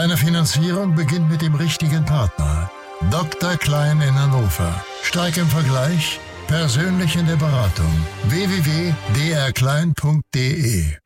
Deine Finanzierung beginnt mit dem richtigen Partner. Dr. Klein in Hannover. Stark im Vergleich, persönlich in der Beratung. www.drklein.de